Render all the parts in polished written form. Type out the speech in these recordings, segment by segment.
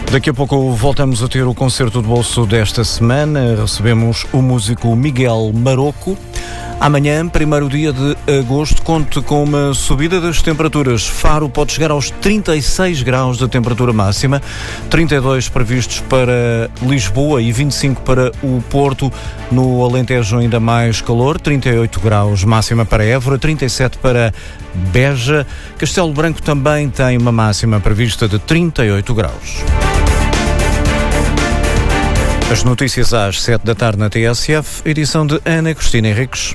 Daqui a pouco voltamos a ter o concerto de bolso desta semana. Recebemos o músico Miguel Maroco. Amanhã, primeiro dia de agosto, conte com uma subida das temperaturas. Faro pode chegar aos 36 graus de temperatura máxima, 32 previstos para Lisboa e 25 para o Porto. No Alentejo ainda mais calor, 38 graus máxima para Évora, 37 para Beja. Castelo Branco também tem uma máxima prevista de 38 graus. As notícias às 7 da tarde na TSF, edição de Ana Cristina Henriques.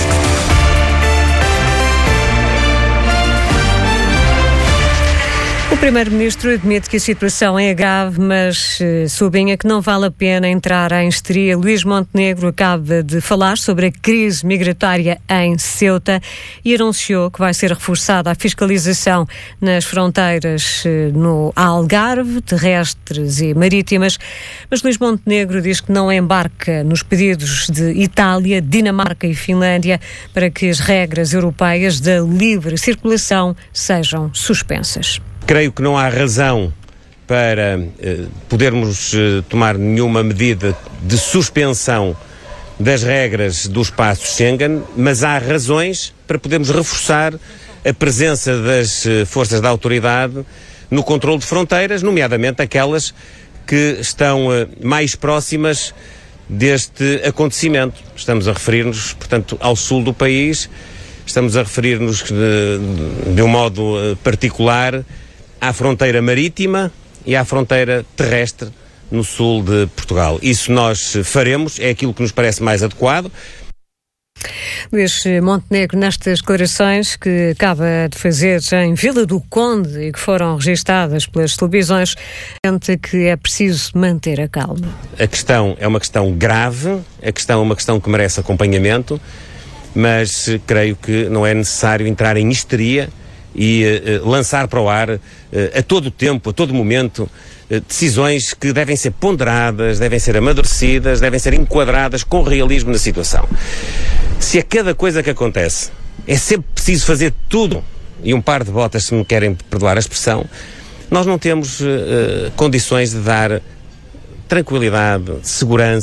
O Primeiro-Ministro admite que a situação é grave, mas sublinha que não vale a pena entrar em histeria. Luís Montenegro acaba de falar sobre a crise migratória em Ceuta e anunciou que vai ser reforçada a fiscalização nas fronteiras no Algarve, terrestres e marítimas. Mas Luís Montenegro diz que não embarca nos pedidos de Itália, Dinamarca e Finlândia para que as regras europeias da livre circulação sejam suspensas. Creio que não há razão para podermos tomar nenhuma medida de suspensão das regras do espaço Schengen, mas há razões para podermos reforçar a presença das forças da autoridade no controle de fronteiras, nomeadamente aquelas que estão mais próximas deste acontecimento. Estamos a referir-nos, portanto, ao sul do país, estamos a referir-nos de um modo particular à fronteira marítima e à fronteira terrestre no sul de Portugal. Isso nós faremos, é aquilo que nos parece mais adequado. Luís Montenegro, nestas declarações que acaba de fazer em Vila do Conde e que foram registadas pelas televisões, sente que é preciso manter a calma. A questão é uma questão grave, a questão é uma questão que merece acompanhamento, mas creio que não é necessário entrar em histeria e lançar para o ar a todo tempo, a todo momento, decisões que devem ser ponderadas, devem ser amadurecidas, devem ser enquadradas com realismo na situação. Se a cada coisa que acontece é sempre preciso fazer tudo e um par de botas, se me querem perdoar a expressão, nós não temos condições de dar tranquilidade, segurança,